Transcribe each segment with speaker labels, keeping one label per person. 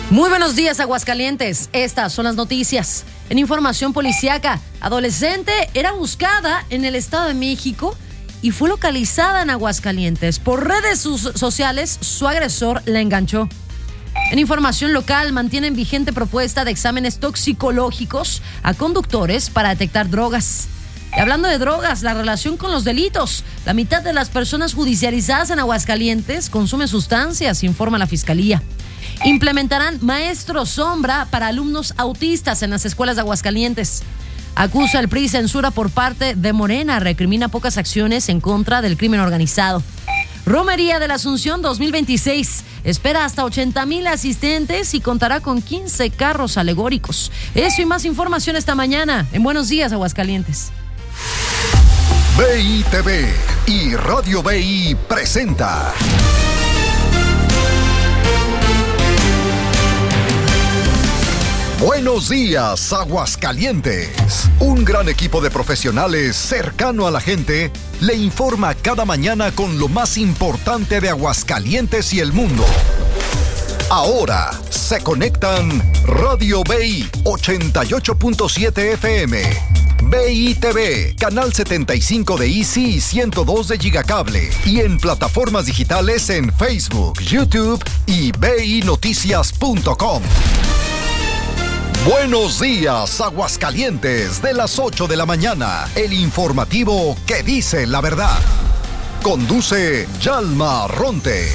Speaker 1: Muy buenos días, Aguascalientes. Estas son las noticias. En información policíaca, adolescente era buscada en el Estado de México y fue localizada en Aguascalientes. Por redes sociales, su agresor la enganchó. En información local, mantienen vigente propuesta de exámenes toxicológicos a conductores para detectar drogas. Y hablando de drogas, la relación con los delitos. La mitad de las personas judicializadas en Aguascalientes consumen sustancias, informa la Fiscalía. Implementarán maestros sombra para alumnos autistas en las escuelas de Aguascalientes. Acusa el PRI censura por parte de Morena, recrimina pocas acciones en contra del crimen organizado. Romería de la Asunción 2026. Espera hasta 80,000 asistentes y contará con 15 carros alegóricos. Eso y más información esta mañana en Buenos Días, Aguascalientes.
Speaker 2: BI TV y Radio BI presenta Buenos Días, Aguascalientes. Un gran equipo de profesionales cercano a la gente le informa cada mañana con lo más importante de Aguascalientes y el mundo. Ahora se conectan Radio BI 88.7 FM, BI TV, Canal 75 de Easy y 102 de Gigacable, y en plataformas digitales en Facebook, YouTube y BINoticias.com. Buenos días, Aguascalientes, de las 8 de la mañana, el informativo que dice la verdad. Conduce Yalma Ronte.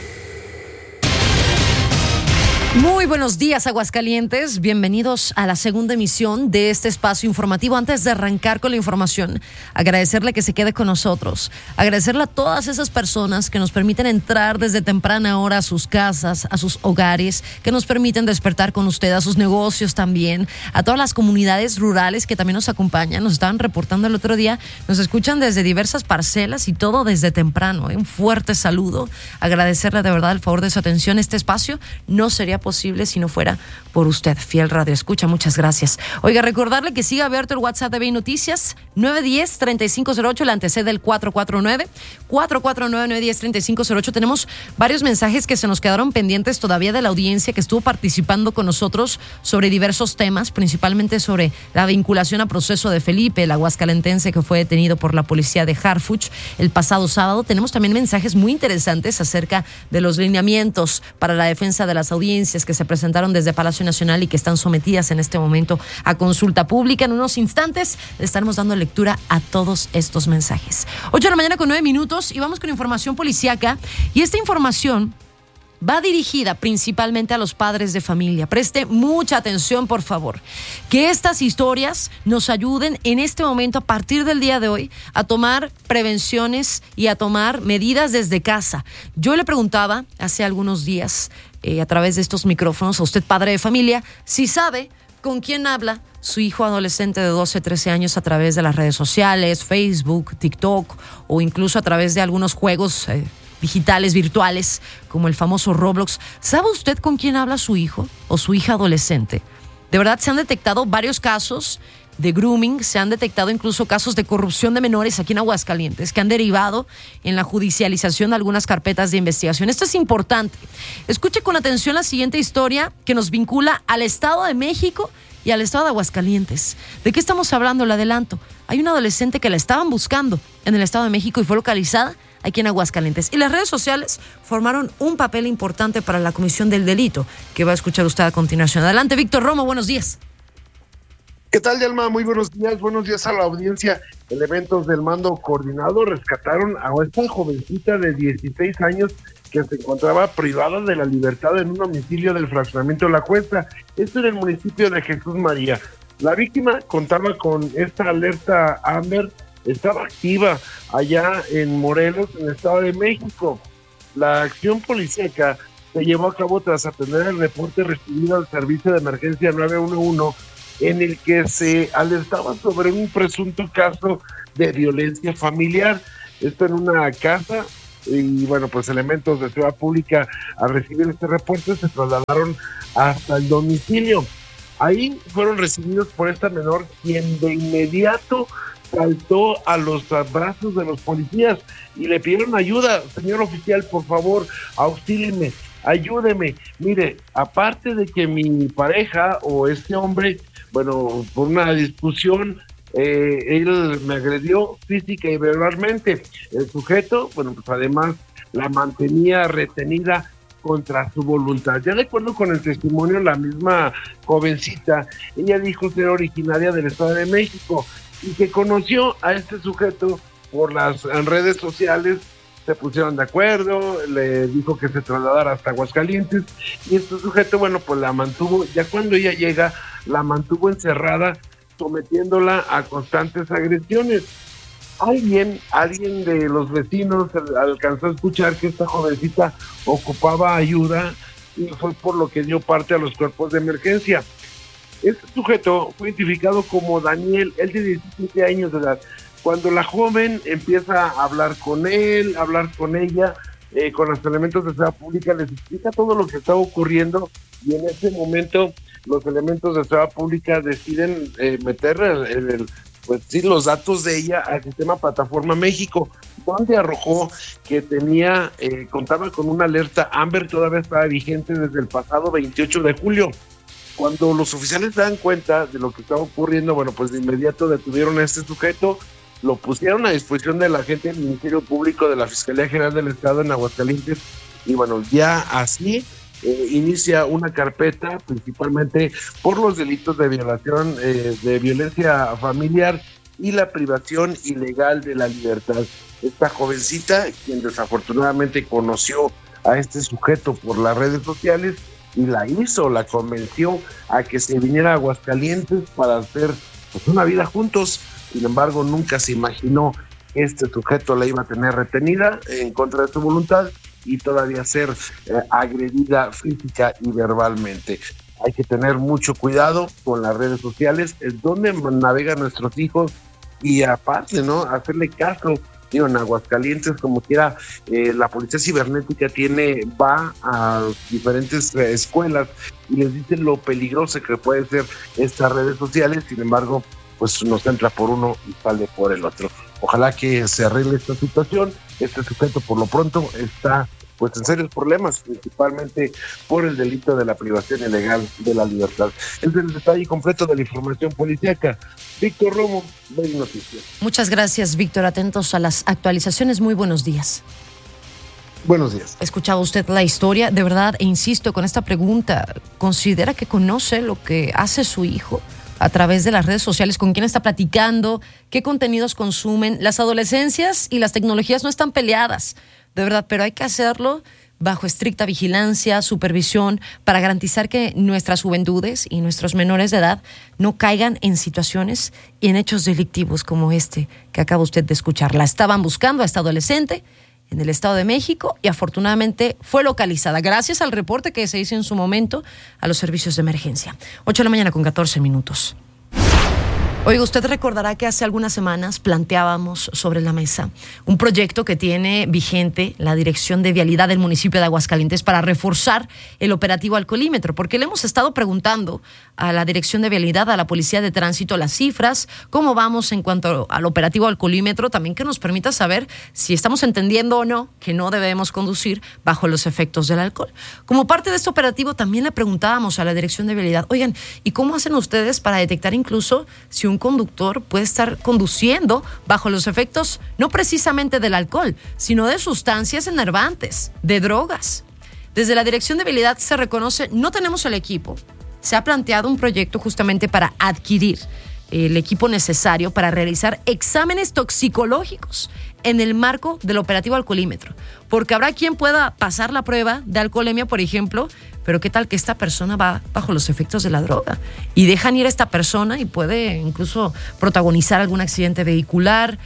Speaker 1: Muy buenos días, Aguascalientes. Bienvenidos a la segunda emisión de este espacio informativo. Antes de arrancar con la información, agradecerle que se quede con nosotros. Agradecerle a todas esas personas que nos permiten entrar desde temprana hora a sus casas, a sus hogares, que nos permiten despertar con usted, a sus negocios también, a todas las comunidades rurales que también nos acompañan. Nos estaban reportando el otro día, nos escuchan desde diversas parcelas y todo desde temprano. Un fuerte saludo. Agradecerle de verdad el favor de su atención. Este espacio no sería posible si no fuera por usted, fiel radio escucha. Muchas gracias. Oiga, recordarle que siga abierto el WhatsApp de BI Noticias 910-3508, la antecede del 449-910-3508. Tenemos varios mensajes que se nos quedaron pendientes todavía de la audiencia que estuvo participando con nosotros sobre diversos temas, principalmente sobre la vinculación a proceso de Felipe, el aguascalentense que fue detenido por la policía de Harfuch el pasado sábado. Tenemos también mensajes muy interesantes acerca de los lineamientos para la defensa de las audiencias que se presentaron desde Palacio Nacional y que están sometidas en este momento a consulta pública. En unos instantes le estaremos dando lectura a todos estos mensajes. 8 de la mañana con 9 minutos y vamos con información policíaca. Y esta información va dirigida principalmente a los padres de familia. Preste mucha atención, por favor. Que estas historias nos ayuden en este momento, a partir del día de hoy, a tomar prevenciones y a tomar medidas desde casa. Yo le preguntaba hace algunos días, a través de estos micrófonos, a usted, padre de familia, si sabe con quién habla su hijo adolescente de 12, 13 años a través de las redes sociales, Facebook, TikTok, o incluso a través de algunos juegos digitales, virtuales, como el famoso Roblox. ¿Sabe usted con quién habla su hijo o su hija adolescente? De verdad, se han detectado varios casos de grooming, se han detectado incluso casos de corrupción de menores aquí en Aguascalientes, que han derivado en la judicialización de algunas carpetas de investigación. Esto es importante. Escuche con atención la siguiente historia que nos vincula al Estado de México y al Estado de Aguascalientes. ¿De qué estamos hablando? Le adelanto. Hay una adolescente que la estaban buscando en el Estado de México y fue localizada aquí en Aguascalientes. Y las redes sociales formaron un papel importante para la comisión del delito, que va a escuchar usted a continuación. Adelante, Víctor Romo, buenos días.
Speaker 3: ¿Qué tal, Yalma? Muy buenos días a la audiencia. Elementos del mando coordinado rescataron a esta jovencita de 16 años que se encontraba privada de la libertad en un domicilio del fraccionamiento La Cuesta, esto en el municipio de Jesús María. La víctima contaba con esta alerta Amber, estaba activa allá en Morelos, en el Estado de México. La acción policíaca se llevó a cabo tras atender el reporte recibido al servicio de emergencia 911, en el que se alertaba sobre un presunto caso de violencia familiar. Esto en una casa, y bueno, pues elementos de seguridad pública al recibir este reporte se trasladaron hasta el domicilio. Ahí fueron recibidos por esta menor, quien de inmediato saltó a los brazos de los policías y le pidieron ayuda. Señor oficial, por favor, auxílieme. ayúdeme, mire, aparte de que mi pareja o este hombre, bueno, por una discusión, él me agredió física y verbalmente. El sujeto, bueno, pues además la mantenía retenida contra su voluntad. Ya de acuerdo con el testimonio, la misma jovencita, ella dijo ser originaria del Estado de México y que conoció a este sujeto por las redes sociales. Se pusieron de acuerdo, le dijo que se trasladara hasta Aguascalientes y este sujeto, bueno, pues la mantuvo, ya cuando ella llega, la mantuvo encerrada, sometiéndola a constantes agresiones. Alguien de los vecinos alcanzó a escuchar que esta jovencita ocupaba ayuda y fue por lo que dio parte a los cuerpos de emergencia. Este sujeto fue identificado como Daniel, él de 17 años de edad. Cuando la joven empieza a hablar con él, a hablar con ella, con los elementos de seguridad pública, les explica todo lo que está ocurriendo y en ese momento los elementos de seguridad pública deciden meter los datos de ella al sistema Plataforma México, donde arrojó que contaba con una alerta Amber, todavía estaba vigente desde el pasado 28 de julio. Cuando los oficiales se dan cuenta de lo que estaba ocurriendo, bueno, pues de inmediato detuvieron a este sujeto, lo pusieron a disposición de la gente del Ministerio Público de la Fiscalía General del Estado en Aguascalientes y bueno, ya así inicia una carpeta principalmente por los delitos de violación, de violencia familiar y la privación ilegal de la libertad. Esta jovencita, quien desafortunadamente conoció a este sujeto por las redes sociales y la convenció a que se viniera a Aguascalientes para hacer pues una vida juntos. Sin embargo, nunca se imaginó que este sujeto la iba a tener retenida en contra de su voluntad y todavía ser agredida física y verbalmente. Hay que tener mucho cuidado con las redes sociales, es donde navegan nuestros hijos y aparte, ¿no? Hacerle caso. Digo, en Aguascalientes, como quiera, la policía cibernética va a diferentes escuelas y les dicen lo peligroso que puede ser estas redes sociales. Sin embargo, pues nos entra por uno y sale por el otro. Ojalá que se arregle esta situación. Este sujeto por lo pronto está pues en serios problemas, principalmente por el delito de la privación ilegal de la libertad. Es el detalle completo de la información policíaca. Víctor Romo, Bay Noticias.
Speaker 1: Muchas gracias, Víctor. Atentos a las actualizaciones. Muy buenos días.
Speaker 3: Buenos días.
Speaker 1: ¿Escuchaba usted la historia? De verdad, e insisto con esta pregunta, ¿considera que conoce lo que hace su hijo a través de las redes sociales? ¿Con quién está platicando? ¿Qué contenidos consumen? Las adolescencias y las tecnologías no están peleadas, de verdad, pero hay que hacerlo bajo estricta vigilancia, supervisión, para garantizar que nuestras juventudes y nuestros menores de edad no caigan en situaciones y en hechos delictivos como este que acaba usted de escuchar. La estaban buscando a esta adolescente en el Estado de México y afortunadamente fue localizada gracias al reporte que se hizo en su momento a los servicios de emergencia. 8:14 a.m. Oiga, usted recordará que hace algunas semanas planteábamos sobre la mesa un proyecto que tiene vigente la Dirección de Vialidad del municipio de Aguascalientes para reforzar el operativo alcoholímetro, porque le hemos estado preguntando a la Dirección de Vialidad, a la Policía de Tránsito, las cifras, cómo vamos en cuanto al operativo alcoholímetro, también que nos permita saber si estamos entendiendo o no que no debemos conducir bajo los efectos del alcohol. Como parte de este operativo también le preguntábamos a la Dirección de Vialidad, oigan, ¿y cómo hacen ustedes para detectar incluso si un conductor puede estar conduciendo bajo los efectos no precisamente del alcohol, sino de sustancias enervantes, de drogas? Desde la Dirección de Vialidad se reconoce, no tenemos el equipo. Se ha planteado un proyecto justamente para adquirir el equipo necesario para realizar exámenes toxicológicos en el marco del operativo alcoholímetro, porque habrá quien pueda pasar la prueba de alcoholemia, por ejemplo, pero qué tal que esta persona va bajo los efectos de la droga y dejan ir a esta persona y puede incluso protagonizar algún accidente vehicular,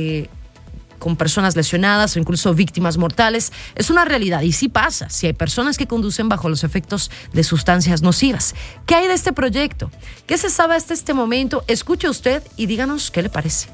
Speaker 1: con personas lesionadas o incluso víctimas mortales. Es una realidad y sí pasa si hay personas que conducen bajo los efectos de sustancias nocivas. ¿Qué hay de este proyecto? ¿Qué se sabe hasta este momento? Escuche usted y díganos qué le parece.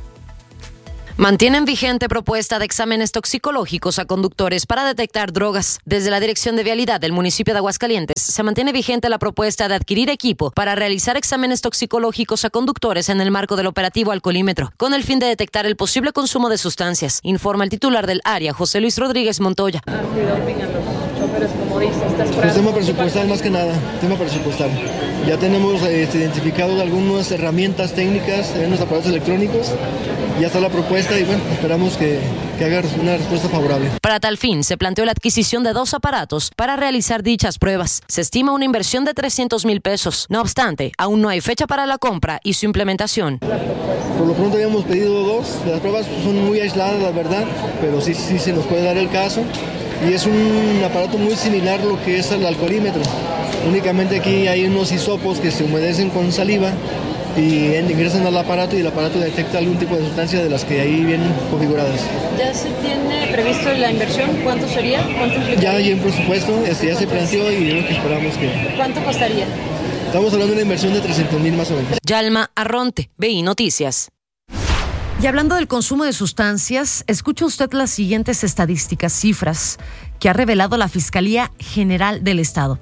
Speaker 1: Mantienen vigente propuesta de exámenes toxicológicos a conductores para detectar drogas. Desde la Dirección de Vialidad del municipio de Aguascalientes se mantiene vigente la propuesta de adquirir equipo para realizar exámenes toxicológicos a conductores en el marco del operativo alcoholímetro, con el fin de detectar el posible consumo de sustancias, informa el titular del área, José Luis Rodríguez Montoya.
Speaker 4: choferes, como dices? ¿Estás
Speaker 5: Pues tema presupuestal más que nada, tema presupuestal. Ya tenemos identificado algunas herramientas técnicas en los aparatos electrónicos, ya está la propuesta y bueno, esperamos que haga una respuesta favorable.
Speaker 1: Para tal fin, se planteó la adquisición de 2 aparatos para realizar dichas pruebas. Se estima una inversión de 300,000 pesos. No obstante, aún no hay fecha para la compra y su implementación.
Speaker 5: Por lo pronto habíamos pedido 2, las pruebas son muy aisladas, la verdad, pero sí se nos puede dar el caso. Y es un aparato muy similar a lo que es el alcoholímetro. Únicamente aquí hay unos hisopos que se humedecen con saliva y ingresan al aparato y el aparato detecta algún tipo de sustancia de las que ahí vienen configuradas.
Speaker 4: ¿Ya se tiene previsto la inversión? ¿Cuánto sería? ¿Cuánto implicaría?
Speaker 5: Ya hay un presupuesto, ya se planteó y lo que esperamos que...
Speaker 4: ¿Cuánto costaría?
Speaker 5: Estamos hablando de una inversión de 300,000 más o menos.
Speaker 1: Yalma Arronte, BI Noticias. Y hablando del consumo de sustancias, escucha usted las siguientes estadísticas, cifras que ha revelado la Fiscalía General del Estado.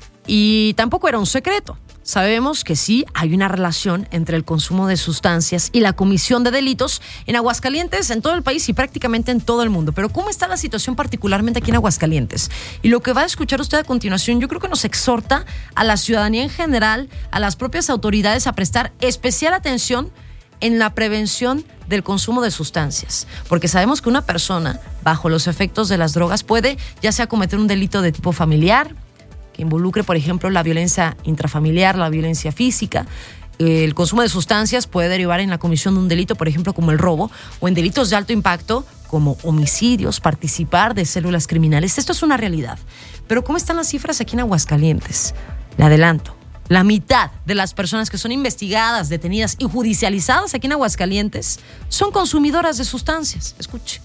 Speaker 1: Y tampoco era un secreto. Sabemos que sí hay una relación entre el consumo de sustancias y la comisión de delitos en Aguascalientes, en todo el país y prácticamente en todo el mundo. Pero ¿cómo está la situación particularmente aquí en Aguascalientes? Y lo que va a escuchar usted a continuación, yo creo que nos exhorta a la ciudadanía en general, a las propias autoridades a prestar especial atención en la prevención del consumo de sustancias, porque sabemos que una persona bajo los efectos de las drogas puede ya sea cometer un delito de tipo familiar, que involucre, por ejemplo, la violencia intrafamiliar, la violencia física. El consumo de sustancias puede derivar en la comisión de un delito, por ejemplo, como el robo, o en delitos de alto impacto, como homicidios, participar de células criminales. Esto es una realidad. Pero ¿cómo están las cifras aquí en Aguascalientes? Le adelanto. La mitad de las personas que son investigadas, detenidas y judicializadas aquí en Aguascalientes son consumidoras de sustancias. Escuche.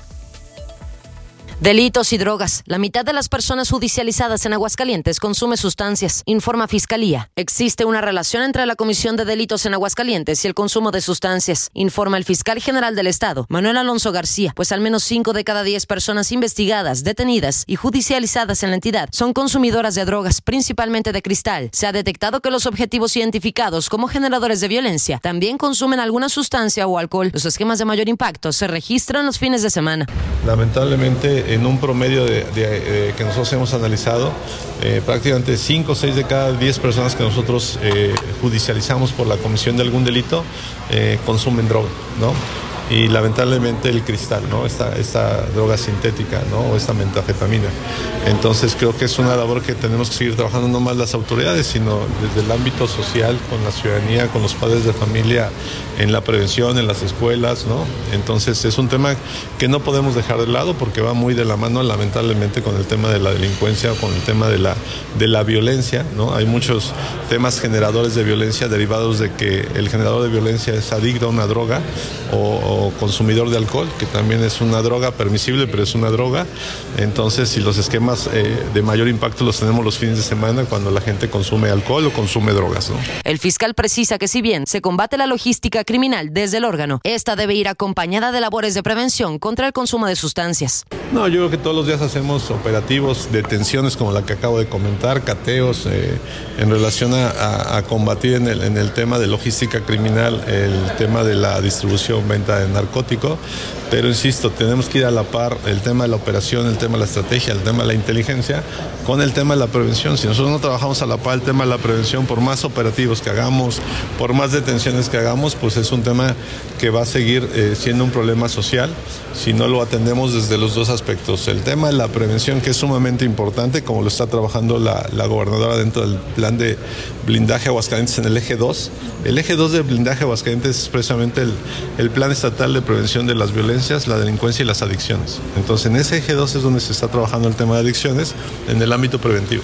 Speaker 1: Delitos y drogas. La mitad de las personas judicializadas en Aguascalientes consume sustancias, informa Fiscalía. Existe una relación entre la comisión de delitos en Aguascalientes y el consumo de sustancias, informa el fiscal general del Estado, Manuel Alonso García, pues al menos 5 de cada 10 personas investigadas, detenidas y judicializadas en la entidad son consumidoras de drogas, principalmente de cristal. Se ha detectado que los objetivos identificados como generadores de violencia también consumen alguna sustancia o alcohol. Los esquemas de mayor impacto se registran los fines de semana.
Speaker 6: Lamentablemente, en un promedio que nosotros hemos analizado, prácticamente 5 o 6 de cada 10 personas que nosotros judicializamos por la comisión de algún delito consumen droga, ¿no? Y lamentablemente el cristal, ¿no? Esta droga sintética, ¿no? O esta metanfetamina. Entonces creo que es una labor que tenemos que seguir trabajando, no más las autoridades, sino desde el ámbito social, con la ciudadanía, con los padres de familia, en la prevención, en las escuelas, ¿no? Entonces es un tema que no podemos dejar de lado porque va muy de la mano, lamentablemente, con el tema de la delincuencia, con el tema de la violencia, ¿no? Hay muchos temas generadores de violencia derivados de que el generador de violencia es adicto a una droga o consumidor de alcohol, que también es una droga permisible, pero es una droga. Entonces, si los esquemas de mayor impacto los tenemos los fines de semana cuando la gente consume alcohol o consume drogas, ¿no?
Speaker 1: El fiscal precisa que si bien se combate la logística criminal desde el órgano, esta debe ir acompañada de labores de prevención contra el consumo de sustancias.
Speaker 6: No, yo creo que todos los días hacemos operativos, detenciones como la que acabo de comentar, cateos, en relación a combatir en el tema de logística criminal, el tema de la distribución, venta de narcótico, pero insisto, tenemos que ir a la par el tema de la operación, el tema de la estrategia, el tema de la inteligencia, con el tema de la prevención. Si nosotros no trabajamos a la par el tema de la prevención, por más operativos que hagamos, por más detenciones que hagamos, pues es un tema que va a seguir siendo un problema social si no lo atendemos desde los dos aspectos. El tema de la prevención, que es sumamente importante, como lo está trabajando la gobernadora dentro del plan de blindaje Aguascalientes en el eje 2. El eje 2 de blindaje Aguascalientes es precisamente el plan estatal de prevención de las violencias, la delincuencia y las adicciones. Entonces, en ese eje 2 es donde se está trabajando el tema de adicciones en el ámbito preventivo.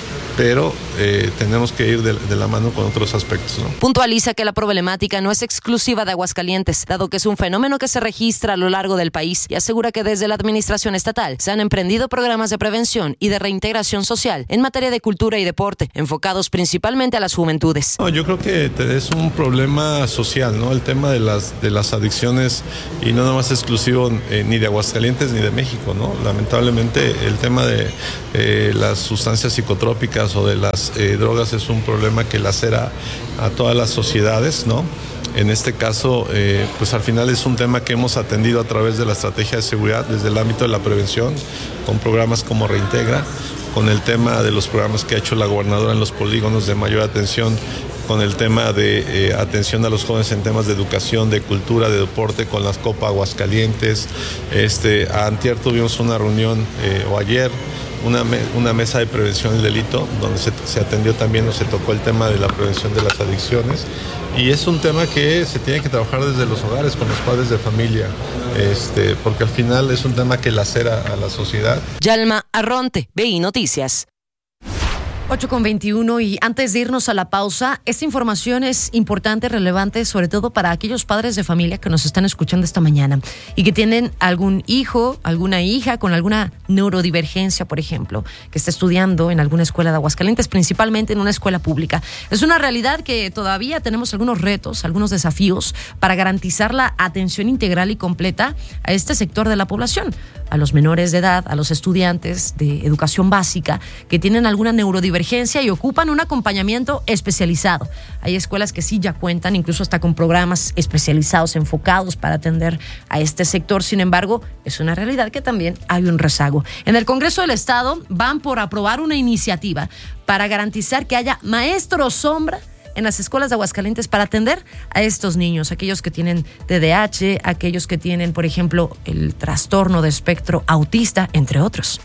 Speaker 6: Pero tenemos que ir de la mano con otros aspectos, ¿no?
Speaker 1: Puntualiza que la problemática no es exclusiva de Aguascalientes, dado que es un fenómeno que se registra a lo largo del país, y asegura que desde la administración estatal se han emprendido programas de prevención y de reintegración social en materia de cultura y deporte, enfocados principalmente a las juventudes.
Speaker 6: No, yo creo que es un problema social, ¿no? El tema de las adicciones, y no nada más exclusivo ni de Aguascalientes ni de México, ¿no? Lamentablemente el tema de las sustancias psicotrópicas o de las drogas es un problema que lacera a todas las sociedades, ¿no? En este caso, pues al final es un tema que hemos atendido a través de la estrategia de seguridad desde el ámbito de la prevención, con programas como Reintegra, con el tema de los programas que ha hecho la gobernadora en los polígonos de mayor atención, con el tema de atención a los jóvenes en temas de educación, de cultura, de deporte, con las Copa Aguascalientes. Antier tuvimos una reunión, o ayer, una mesa de prevención del delito, donde se atendió también, o se tocó el tema de la prevención de las adicciones. Y es un tema que se tiene que trabajar desde los hogares, con los padres de familia, porque al final es un tema que lacera a la sociedad.
Speaker 7: Yalma Arronte, BI Noticias.
Speaker 1: 8:21, y antes de irnos a la pausa, esta información es importante, relevante, sobre todo para aquellos padres de familia que nos están escuchando esta mañana y que tienen algún hijo, alguna hija con alguna neurodivergencia, por ejemplo, que está estudiando en alguna escuela de Aguascalientes, principalmente en una escuela pública. Es una realidad que todavía tenemos algunos retos, algunos desafíos para garantizar la atención integral y completa a este sector de la población, a los menores de edad, a los estudiantes de educación básica que tienen alguna neurodivergencia y ocupan un acompañamiento especializado. Hay escuelas que sí ya cuentan incluso hasta con programas especializados enfocados para atender a este sector. Sin embargo, es una realidad que también hay un rezago. En el Congreso del Estado van por aprobar una iniciativa para garantizar que haya maestros sombra en las escuelas de Aguascalientes para atender a estos niños, aquellos que tienen TDAH, aquellos que tienen, por ejemplo, el trastorno de espectro autista, entre otros.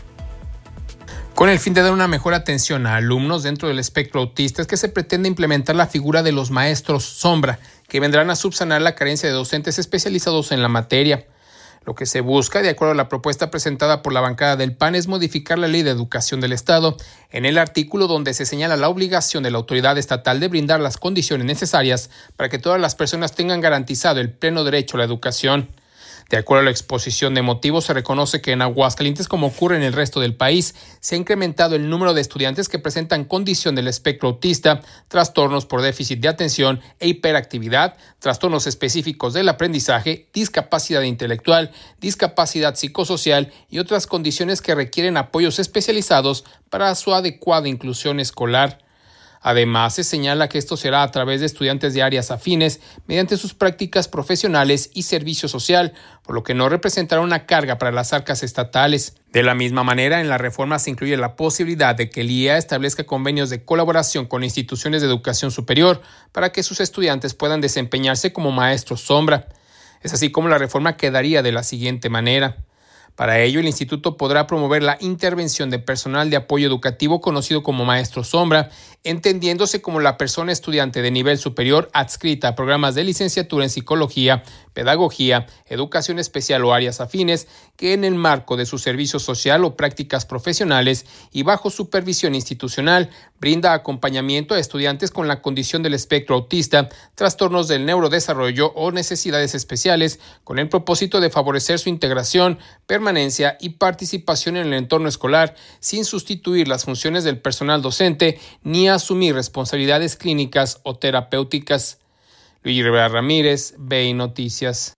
Speaker 8: Con el fin de dar una mejor atención a alumnos dentro del espectro autista, es que se pretende implementar la figura de los maestros sombra, que vendrán a subsanar la carencia de docentes especializados en la materia. Lo que se busca, de acuerdo a la propuesta presentada por la bancada del PAN, es modificar la Ley de Educación del Estado en el artículo donde se señala la obligación de la autoridad estatal de brindar las condiciones necesarias para que todas las personas tengan garantizado el pleno derecho a la educación. De acuerdo a la exposición de motivos, se reconoce que en Aguascalientes, como ocurre en el resto del país, se ha incrementado el número de estudiantes que presentan condición del espectro autista, trastornos por déficit de atención e hiperactividad, trastornos específicos del aprendizaje, discapacidad intelectual, discapacidad psicosocial y otras condiciones que requieren apoyos especializados para su adecuada inclusión escolar. Además, se señala que esto será a través de estudiantes de áreas afines mediante sus prácticas profesionales y servicio social, por lo que no representará una carga para las arcas estatales. De la misma manera, en la reforma se incluye la posibilidad de que el IEA establezca convenios de colaboración con instituciones de educación superior para que sus estudiantes puedan desempeñarse como maestros sombra. Es así como la reforma quedaría de la siguiente manera. Para ello, el instituto podrá promover la intervención de personal de apoyo educativo conocido como maestro sombra, entendiéndose como la persona estudiante de nivel superior adscrita a programas de licenciatura en psicología, pedagogía, educación especial o áreas afines, que en el marco de su servicio social o prácticas profesionales y bajo supervisión institucional brinda acompañamiento a estudiantes con la condición del espectro autista, trastornos del neurodesarrollo o necesidades especiales, con el propósito de favorecer su integración, permanencia y participación en el entorno escolar, sin sustituir las funciones del personal docente ni asumir responsabilidades clínicas o terapéuticas. Luis Rivera Ramírez, BI Noticias.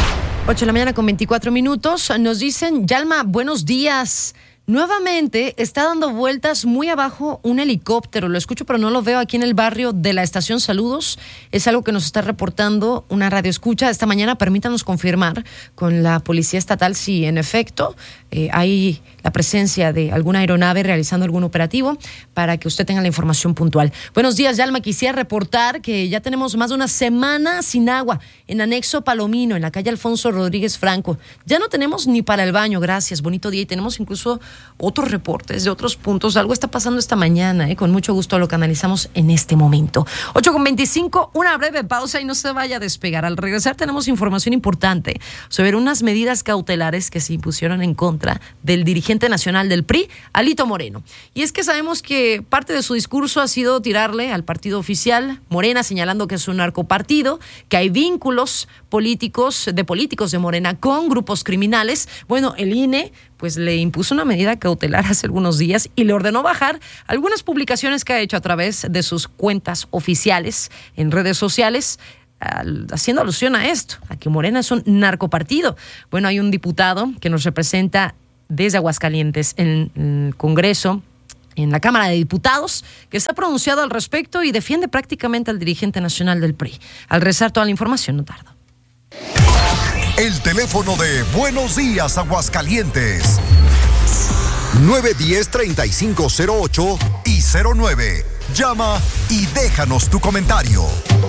Speaker 1: 8:24 a.m. Nos dicen, Yalma, buenos días. Nuevamente está dando vueltas muy abajo un helicóptero. Lo escucho, pero no lo veo aquí en el barrio de la estación. Saludos. Es algo que nos está reportando una radioescucha esta mañana. Permítanos confirmar con la Policía Estatal si en efecto hay la presencia de alguna aeronave realizando algún operativo para que usted tenga la información puntual. Buenos días, Yalma. Quisiera reportar que ya tenemos más de una semana sin agua en Anexo Palomino, en la calle Alfonso Rodríguez Franco. Ya no tenemos ni para el baño, gracias, bonito día. Y tenemos incluso otros reportes de otros puntos. Algo está pasando esta mañana, con mucho gusto lo canalizamos en este momento. 8:25, una breve pausa y no se vaya a despegar. Al regresar tenemos información importante sobre unas medidas cautelares que se impusieron en contra del dirigente nacional del PRI, Alito Moreno. Y es que sabemos que parte de su discurso ha sido tirarle al partido oficial, Morena, señalando que es un narcopartido, que hay vínculos políticos de Morena con grupos criminales. Bueno, el INE pues le impuso una medida cautelar hace algunos días y le ordenó bajar algunas publicaciones que ha hecho a través de sus cuentas oficiales en redes sociales, haciendo alusión a esto, a que Morena es un narcopartido. Bueno, hay un diputado que nos representa desde Aguascalientes en el Congreso, en la Cámara de Diputados, que se ha pronunciado al respecto y defiende prácticamente al dirigente nacional del PRI. Al rezar toda la información, no tardo.
Speaker 2: El teléfono de Buenos Días Aguascalientes, 910-3508 y 09. Llama y déjanos tu comentario.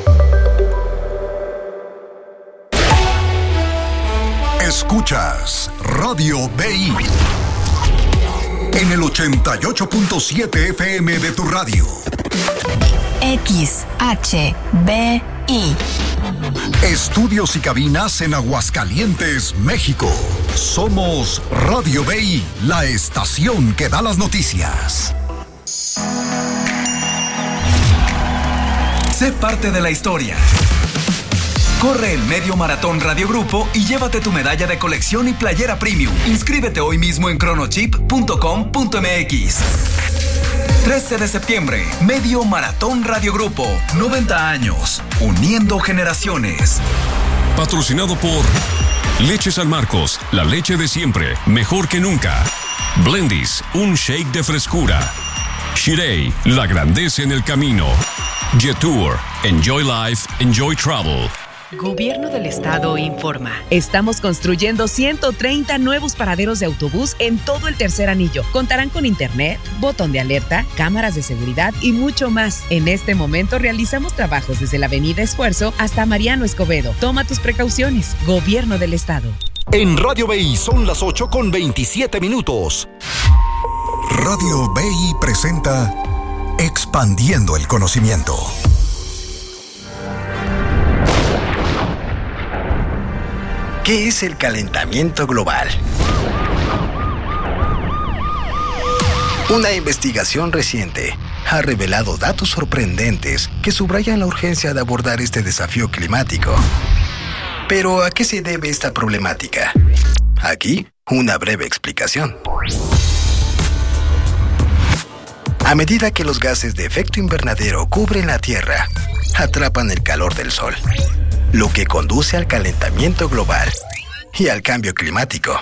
Speaker 2: Escuchas Radio BI en el 88.7 FM de tu radio.
Speaker 9: XHBI.
Speaker 2: Estudios y cabinas en Aguascalientes, México. Somos Radio BI, la estación que da las noticias.
Speaker 10: Sé parte de la historia. Corre el Medio Maratón Radio Grupo y llévate tu medalla de colección y playera premium. Inscríbete hoy mismo en chronochip.com.mx. 13 de septiembre, Medio Maratón Radio Grupo. 90 años, uniendo generaciones.
Speaker 11: Patrocinado por Leche San Marcos, la leche de siempre, mejor que nunca. Blendies, un shake de frescura. Shirei, la grandeza en el camino. Jetour, enjoy life, enjoy travel.
Speaker 12: Gobierno del Estado informa. Estamos construyendo 130 nuevos paraderos de autobús en todo el tercer anillo. Contarán con internet, botón de alerta, cámaras de seguridad y mucho más. En este momento realizamos trabajos desde la Avenida Esfuerzo hasta Mariano Escobedo. Toma tus precauciones. Gobierno del Estado.
Speaker 2: En Radio BI son las 8:27. Radio BI presenta Expandiendo el Conocimiento.
Speaker 13: ¿Qué es el calentamiento global? Una investigación reciente ha revelado datos sorprendentes que subrayan la urgencia de abordar este desafío climático. Pero, ¿a qué se debe esta problemática? Aquí, una breve explicación. A medida que los gases de efecto invernadero cubren la Tierra, atrapan el calor del Sol, lo que conduce al calentamiento global y al cambio climático.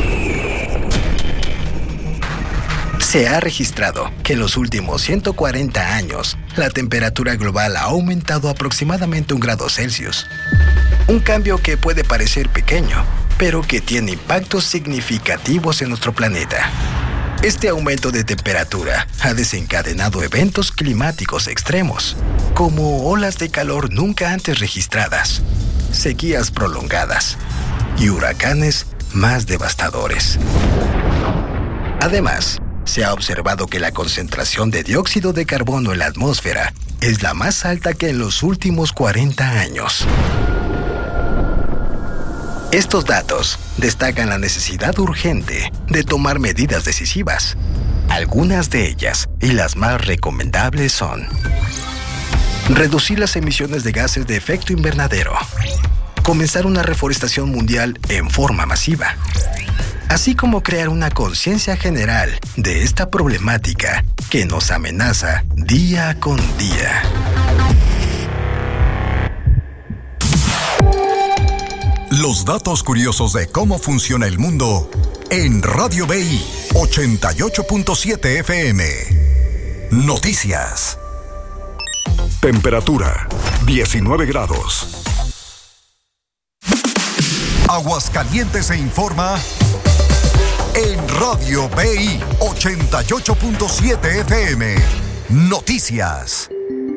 Speaker 13: Se ha registrado que en los últimos 140 años, la temperatura global ha aumentado aproximadamente 1 grado Celsius. Un cambio que puede parecer pequeño, pero que tiene impactos significativos en nuestro planeta. Este aumento de temperatura ha desencadenado eventos climáticos extremos, como olas de calor nunca antes registradas, sequías prolongadas y huracanes más devastadores. Además, se ha observado que la concentración de dióxido de carbono en la atmósfera es la más alta que en los últimos 40 años. Estos datos destacan la necesidad urgente de tomar medidas decisivas. Algunas de ellas, y las más recomendables, son: reducir las emisiones de gases de efecto invernadero, comenzar una reforestación mundial en forma masiva, así como crear una conciencia general de esta problemática que nos amenaza día con día.
Speaker 2: Los datos curiosos de cómo funciona el mundo en Radio BI 88.7 FM. Noticias. Temperatura 19 grados. Aguascalientes se informa en Radio BI 88.7 FM. Noticias.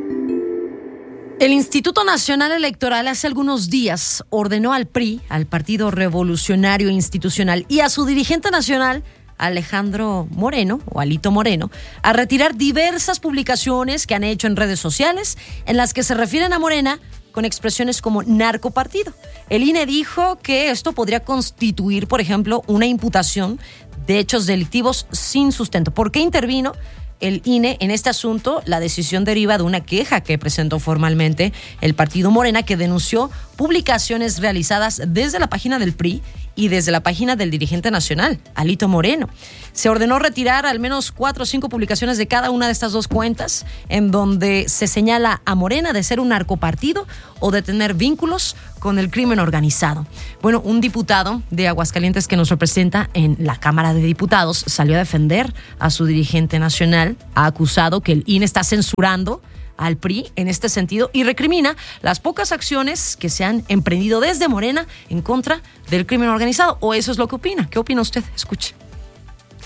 Speaker 1: El Instituto Nacional Electoral hace algunos días ordenó al PRI, al Partido Revolucionario Institucional, y a su dirigente nacional, Alejandro Moreno, o Alito Moreno, a retirar diversas publicaciones que han hecho en redes sociales en las que se refieren a Morena con expresiones como narcopartido. El INE dijo que esto podría constituir, por ejemplo, una imputación de hechos delictivos sin sustento. ¿Por qué intervino el INE en este asunto? La decisión deriva de una queja que presentó formalmente el partido Morena, que denunció publicaciones realizadas desde la página del PRI y desde la página del dirigente nacional, Alito Moreno. Se ordenó retirar al menos 4 o 5 publicaciones de cada una de estas dos cuentas, en donde se señala a Morena de ser un narcopartido o de tener vínculos con el crimen organizado. Bueno, un diputado de Aguascalientes que nos representa en la Cámara de Diputados salió a defender a su dirigente nacional, ha acusado que el INE está censurando al PRI en este sentido y recrimina las pocas acciones que se han emprendido desde Morena en contra del crimen organizado. ¿O eso es lo que opina? ¿Qué opina usted? Escuche.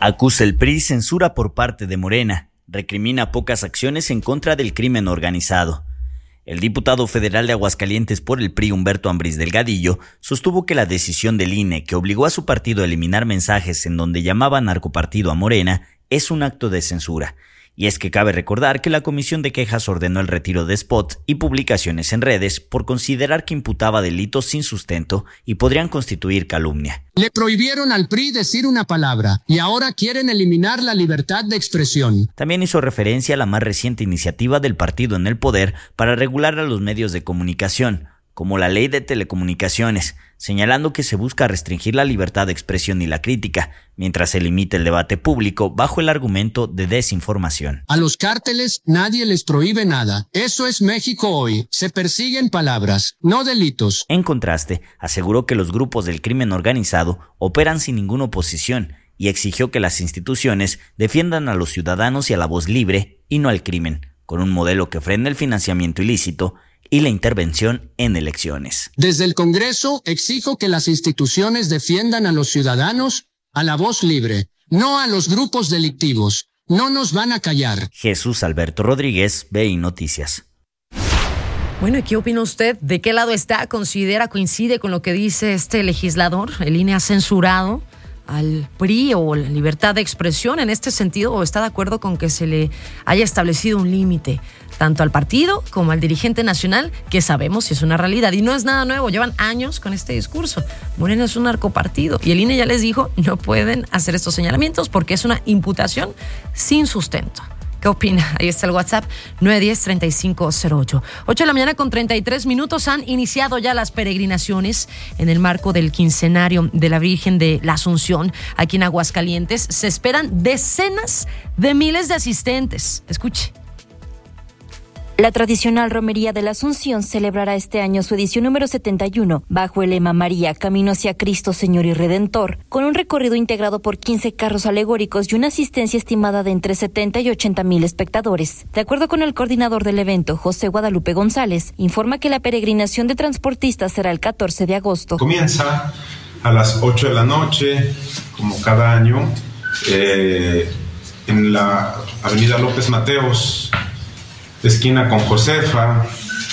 Speaker 9: Acusa el PRI censura por parte de Morena. Recrimina pocas acciones en contra del crimen organizado. El diputado federal de Aguascalientes por el PRI, Humberto Ambriz Delgadillo, sostuvo que la decisión del INE que obligó a su partido a eliminar mensajes en donde llamaba narcopartido a Morena es un acto de censura. Y es que cabe recordar que la Comisión de Quejas ordenó el retiro de spots y publicaciones en redes por considerar que imputaba delitos sin sustento y podrían constituir calumnia.
Speaker 14: Le prohibieron al PRI decir una palabra y ahora quieren eliminar la libertad de expresión.
Speaker 9: También hizo referencia a la más reciente iniciativa del partido en el poder para regular a los medios de comunicación, como la Ley de Telecomunicaciones, señalando que se busca restringir la libertad de expresión y la crítica, mientras se limita el debate público bajo el argumento de desinformación.
Speaker 14: A los cárteles nadie les prohíbe nada. Eso es México hoy. Se persiguen palabras, no delitos.
Speaker 9: En contraste, aseguró que los grupos del crimen organizado operan sin ninguna oposición y exigió que las instituciones defiendan a los ciudadanos y a la voz libre y no al crimen, con un modelo que frene el financiamiento ilícito y la intervención en elecciones.
Speaker 14: Desde el Congreso exijo que las instituciones defiendan a los ciudadanos, a la voz libre, no a los grupos delictivos. No nos van a callar.
Speaker 9: Jesús Alberto Rodríguez, BI Noticias.
Speaker 1: Bueno, ¿y qué opina usted? ¿De qué lado está? ¿Coincide con lo que dice este legislador? ¿El INE ha censurado al PRI o la libertad de expresión en este sentido, o está de acuerdo con que se le haya establecido un límite tanto al partido como al dirigente nacional, que sabemos si es una realidad y no es nada nuevo, llevan años con este discurso? Morena es un narcopartido y el INE ya les dijo no pueden hacer estos señalamientos porque es una imputación sin sustento. ¿Qué opina? Ahí está el WhatsApp, 910-3508. 8 de la mañana con 33 minutos. Han iniciado ya las peregrinaciones en el marco del quincenario de la Virgen de la Asunción aquí en Aguascalientes. Se esperan decenas de miles de asistentes. Escuche.
Speaker 15: La tradicional Romería de la Asunción celebrará este año su edición número 71 bajo el lema María, Camino hacia Cristo, Señor y Redentor, con un recorrido integrado por 15 carros alegóricos y una asistencia estimada de entre 70 y 80 mil espectadores. De acuerdo con el coordinador del evento, José Guadalupe González, informa que la peregrinación de transportistas será el 14 de agosto.
Speaker 16: Comienza a las 8 de la noche, como cada año, en la avenida López Mateos, esquina con Josefa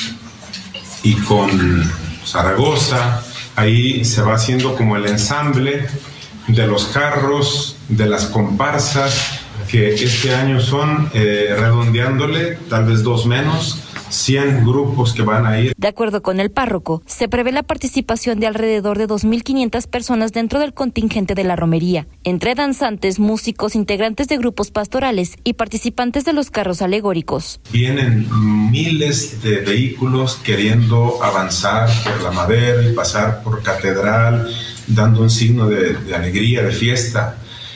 Speaker 16: y con Zaragoza. Ahí se va haciendo como el ensamble de los carros, de las comparsas, que este año son, redondeándole, tal vez 2 menos, 100 grupos que van a ir.
Speaker 15: De acuerdo con el párroco, se prevé la participación de alrededor de 2.500 personas dentro del contingente de la romería, entre danzantes, músicos, integrantes de grupos pastorales y participantes de los carros alegóricos.
Speaker 16: Vienen miles de vehículos queriendo avanzar por la Madera y pasar por Catedral, dando un signo de alegría, de fiesta.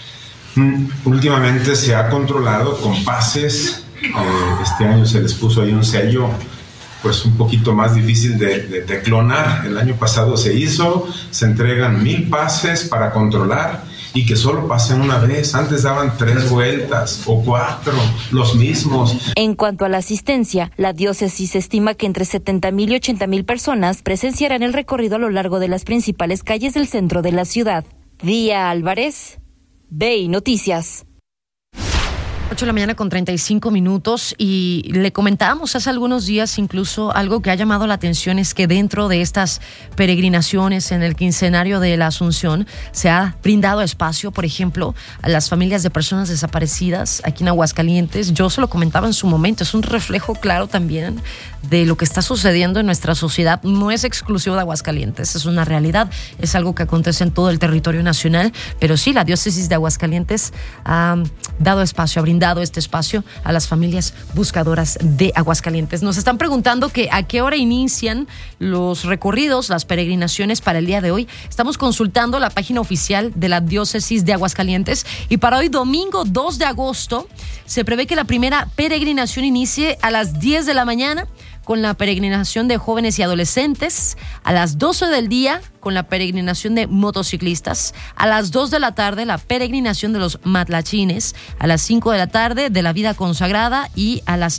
Speaker 16: Últimamente se ha controlado con pases. Este año se les puso ahí un sello pues un poquito más difícil de clonar. El año pasado se hizo, se entregan 1,000 pases para controlar y que solo pasen una vez. Antes daban 3 vueltas o 4, los mismos.
Speaker 15: En cuanto a la asistencia, la diócesis estima que entre 70,000 y 80,000 personas presenciarán el recorrido a lo largo de las principales calles del centro de la ciudad. Día Álvarez, BI Noticias.
Speaker 1: 8 de la mañana con 35 minutos y le comentábamos hace algunos días incluso algo que ha llamado la atención es que dentro de estas peregrinaciones en el quincenario de la Asunción se ha brindado espacio, por ejemplo, a las familias de personas desaparecidas aquí en Aguascalientes. Yo se lo comentaba en su momento, es un reflejo claro también de lo que está sucediendo en nuestra sociedad. No es exclusivo de Aguascalientes, es una realidad, es algo que acontece en todo el territorio nacional, pero sí, la diócesis de Aguascalientes ha dado espacio, ha brindado este espacio a las familias buscadoras de Aguascalientes. Nos están preguntando que a qué hora inician los recorridos, las peregrinaciones para el día de hoy. Estamos consultando la página oficial de la diócesis de Aguascalientes y para hoy domingo 2 de agosto se prevé que la primera peregrinación inicie a las 10 de la mañana con la peregrinación de jóvenes y adolescentes, a las 12 del día con la peregrinación de motociclistas, a las 2 de la tarde la peregrinación de los matlachines, a las 5 de la tarde de la vida consagrada y a las